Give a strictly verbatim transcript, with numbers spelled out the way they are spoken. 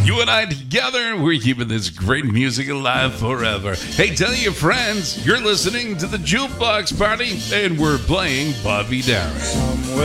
You and I together, we're keeping this great music alive forever. Hey, tell your friends, you're listening to the Jukebox Party, and we're playing Bobby Darin. Somewhere